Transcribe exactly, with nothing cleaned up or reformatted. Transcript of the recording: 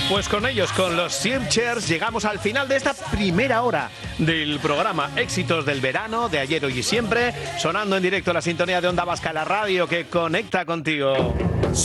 Pues con ellos, con los Searchers, llegamos al final de esta primera hora del programa Éxitos del Verano, de ayer, hoy y siempre, sonando en directo la sintonía de Onda Vasca, la radio que conecta contigo.